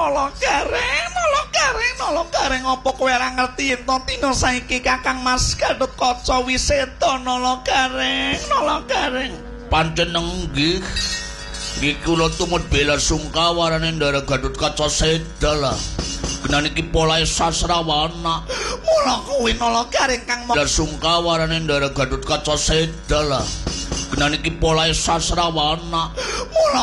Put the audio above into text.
Nala Gareng apa kowe ora ngerti yen to dina saiki Kakang Mas Gatotkaca wis seda Nala Gareng. Pancen nggih. Nggih kula tumut bela sungkawa marang Ndara Gatotkaca seda lah. Genan iki polahe Sasrawana. Mula kuwi Nala Gareng kang bela sungkawa marang Ndara Gatotkaca seda lah. Genan iki polahe Sasrawana. Mula